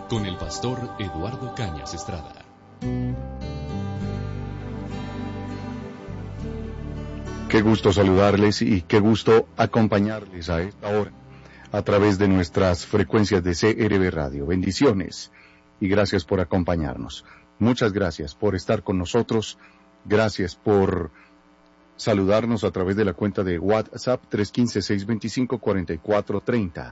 con el pastor Eduardo Cañas Estrada. Qué gusto saludarles y qué gusto acompañarles a esta hora a través de nuestras frecuencias de CRB Radio. Bendiciones y gracias por acompañarnos. Muchas gracias por estar con nosotros. Gracias por saludarnos a través de la cuenta de WhatsApp 315-625-4430.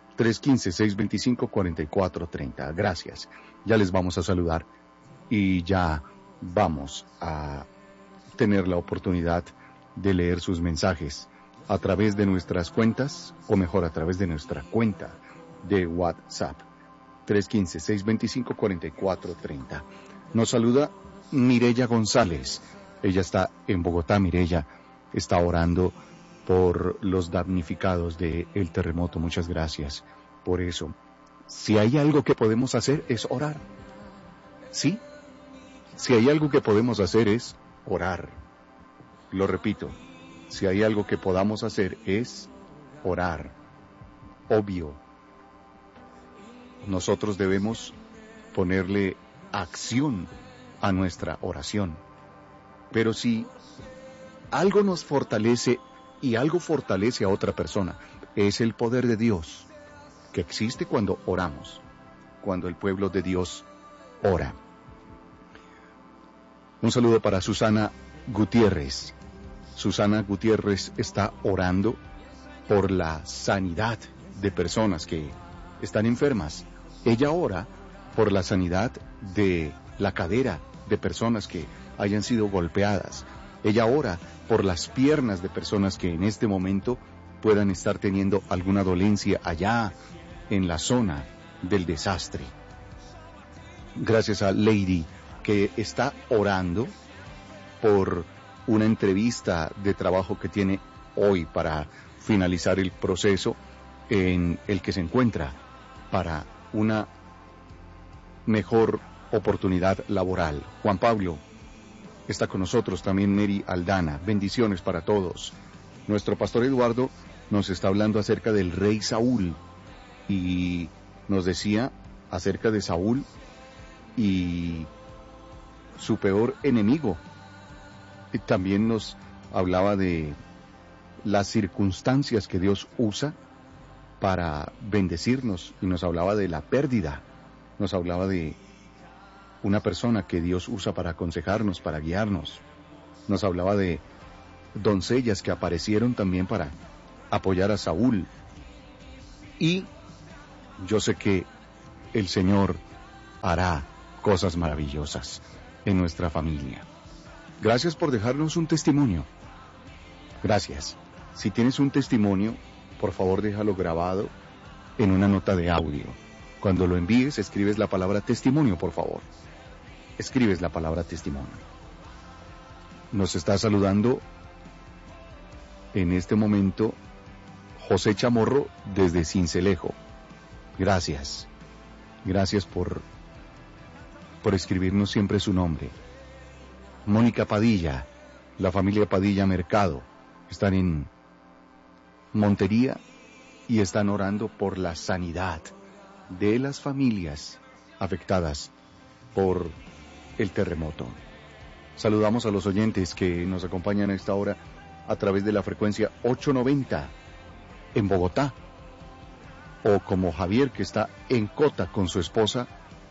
315-625-4430. Gracias. Ya les vamos a saludar y ya vamos a tener la oportunidad de leer sus mensajes a través de nuestras cuentas, o mejor, a través de nuestra cuenta de WhatsApp. 315-625-4430. Nos saluda Mireya González. Ella está en Bogotá. Mireya está orando por los damnificados del terremoto. Muchas gracias por eso. Si hay algo que podemos hacer es orar. ¿Sí? Si hay algo que podemos hacer es orar. Lo repito, si hay algo que podamos hacer es orar. Obvio. Nosotros debemos ponerle acción a nuestra oración. Pero si algo nos fortalece y algo fortalece a otra persona, es el poder de Dios que existe cuando oramos, cuando el pueblo de Dios ora. Un saludo para Susana Gutiérrez. Susana Gutiérrez está orando por la sanidad de personas que están enfermas. Ella ora por la sanidad de la cadera de personas que hayan sido golpeadas. Ella ora por las piernas de personas que en este momento puedan estar teniendo alguna dolencia allá en la zona del desastre. Gracias a Lady, que está orando por una entrevista de trabajo que tiene hoy para finalizar el proceso en el que se encuentra para una mejor oportunidad laboral. Juan Pablo está con nosotros, también Mary Aldana. Bendiciones para todos. Nuestro pastor Eduardo nos está hablando acerca del rey Saúl y nos decía acerca de Saúl y su peor enemigo. Y también nos hablaba de las circunstancias que Dios usa para bendecirnos y nos hablaba de la pérdida, nos hablaba de una persona que Dios usa para aconsejarnos, para guiarnos, nos hablaba de doncellas que aparecieron también para apoyar a Saúl. Y yo sé que el Señor hará cosas maravillosas en nuestra familia. Gracias por dejarnos un testimonio. Gracias. Si tienes un testimonio, por favor déjalo grabado en una nota de audio. Cuando lo envíes, escribes la palabra testimonio, por favor. Escribes la palabra testimonio. Nos está saludando en este momento José Chamorro desde Sincelejo. Gracias. Gracias por escribirnos siempre su nombre. Mónica Padilla, la familia Padilla Mercado, están en Montería y están orando por la sanidad de las familias afectadas por el terremoto. Saludamos a los oyentes que nos acompañan a esta hora a través de la frecuencia 890 en Bogotá, o como Javier, que está en Cota con su esposa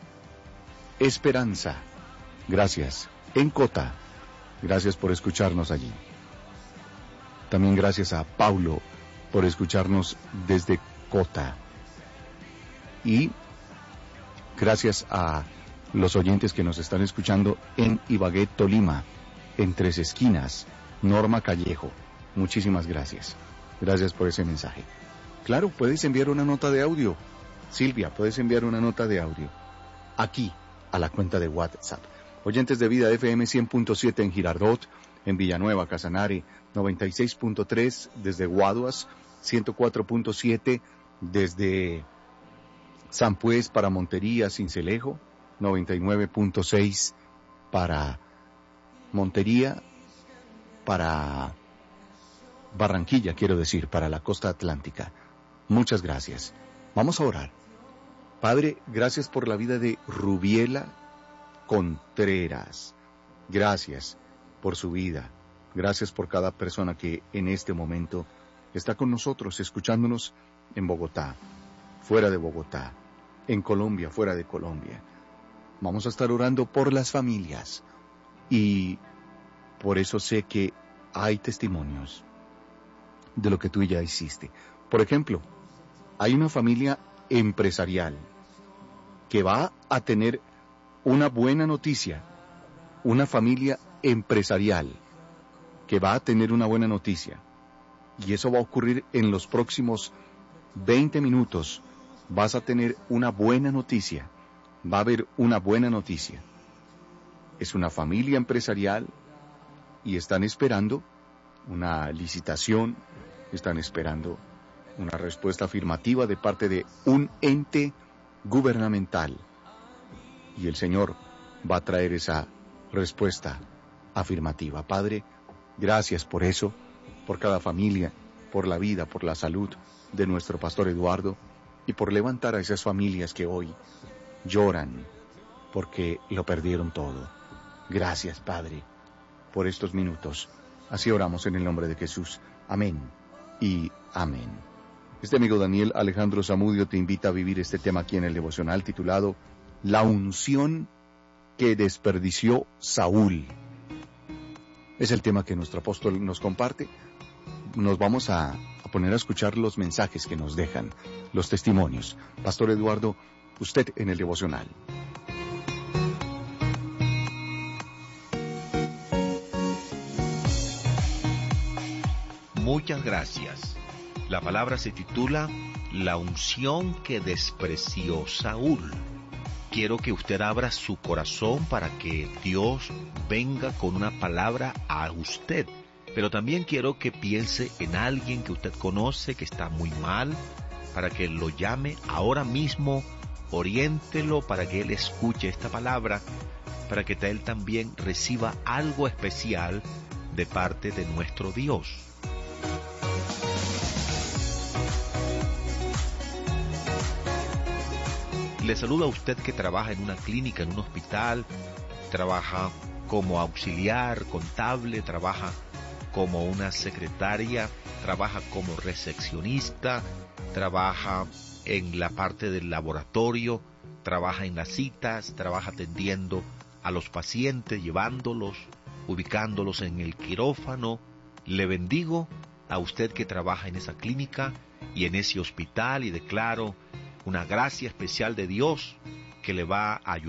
Esperanza. Gracias. En Cota. Gracias por escucharnos allí. También gracias a Paulo por escucharnos desde Cota. Y gracias a los oyentes que nos están escuchando en Ibagué, Tolima, en Tres Esquinas, Norma Callejo. Muchísimas gracias. Gracias por ese mensaje. Claro, puedes enviar una nota de audio. Silvia, puedes enviar una nota de audio aquí a la cuenta de WhatsApp. Oyentes de Vida FM 100.7 en Girardot, en Villanueva, Casanare, 96.3 desde Guaduas, 104.7 desde San Pues para Montería, Sincelejo, 99.6 para Montería, para Barranquilla, quiero decir, para la costa atlántica. Muchas gracias. Vamos a orar. Padre, gracias por la vida de Rubiela Contreras. Gracias por su vida. Gracias por cada persona que en este momento está con nosotros, escuchándonos en Bogotá, fuera de Bogotá, en Colombia, fuera de Colombia. Vamos a estar orando por las familias y por eso sé que hay testimonios de lo que tú ya hiciste. Por ejemplo, hay una familia empresarial que va a tener una buena noticia, una familia empresarial que va a tener una buena noticia. Y eso va a ocurrir en los próximos 20 minutos. Vas a tener una buena noticia. Va a haber una buena noticia. Es una familia empresarial y están esperando una licitación, están esperando una respuesta afirmativa de parte de un ente gubernamental. Y el Señor va a traer esa respuesta afirmativa. Padre, gracias por eso, por cada familia, por la vida, por la salud de nuestro pastor Eduardo y por levantar a esas familias que hoy lloran porque lo perdieron todo. Gracias, Padre, por estos minutos. Así oramos en el nombre de Jesús. Amén y amén. Este amigo Daniel Alejandro Zamudio te invita a vivir este tema aquí en el devocional titulado La unción que desperdició Saúl. Es el tema que nuestro apóstol nos comparte. Nos vamos a poner a escuchar los mensajes que nos dejan, los testimonios. Pastor Eduardo, usted en el devocional. Muchas gracias. La palabra se titula La unción que despreció Saúl. Quiero que usted abra su corazón para que Dios venga con una palabra a usted. Pero también quiero que piense en alguien que usted conoce que está muy mal, para que lo llame ahora mismo, oriéntelo para que él escuche esta palabra, para que él también reciba algo especial de parte de nuestro Dios. Le saluda a usted que trabaja en una clínica, en un hospital, trabaja como auxiliar, contable, trabaja como una secretaria, trabaja como recepcionista, trabaja en la parte del laboratorio, trabaja en las citas, trabaja atendiendo a los pacientes, llevándolos, ubicándolos en el quirófano. Le bendigo a usted que trabaja en esa clínica y en ese hospital y declaro una gracia especial de Dios que le va a ayudar